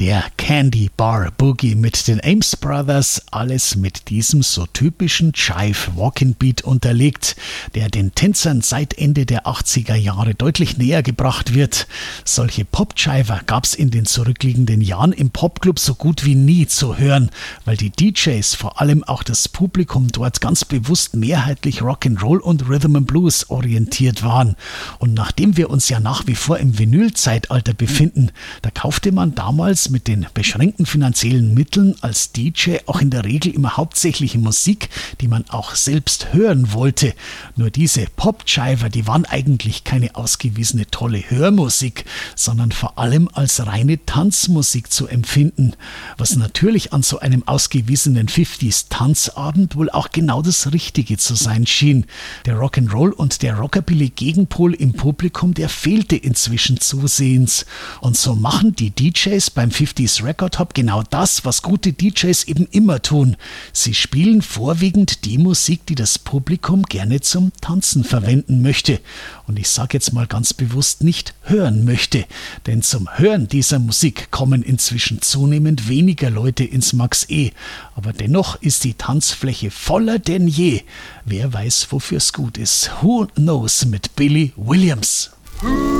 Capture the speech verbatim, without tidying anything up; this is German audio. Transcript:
Der Candy Bar Boogie mit den Ames Brothers, alles mit diesem so typischen Jive-Walking-Beat unterlegt, der den Tänzern seit Ende der achtziger Jahre deutlich näher gebracht wird. Solche Pop-Jiver gab's in den zurückliegenden Jahren im Popclub so gut wie nie zu hören, weil die D Js, vor allem auch das Publikum dort ganz bewusst mehrheitlich Rock'n'Roll und Rhythm and Blues orientiert waren. Und nachdem wir uns ja nach wie vor im Vinyl-Zeitalter befinden, da kaufte man damals mit den beschränkten finanziellen Mitteln als D J auch in der Regel immer hauptsächliche Musik, die man auch selbst hören wollte. Nur diese Pop-Jiver, die waren eigentlich keine ausgewiesene tolle Hörmusik, sondern vor allem als reine Tanzmusik zu empfinden, was natürlich an so einem ausgewiesenen fünfziger-Tanzabend wohl auch genau das Richtige zu sein schien. Der Rock'n'Roll und der Rockabilly-Gegenpol im Publikum, der fehlte inzwischen zusehends. Und so machen die D Js beim fünfziger Record Hop genau das, was gute D Js eben immer tun. Sie spielen vorwiegend die Musik, die das Publikum gerne zum Tanzen verwenden möchte. Und ich sage jetzt mal ganz bewusst nicht hören möchte, denn zum Hören dieser Musik kommen inzwischen zunehmend weniger Leute ins Max E. Aber dennoch ist die Tanzfläche voller denn je. Wer weiß, wofür es gut ist. Who Knows mit Billy Williams.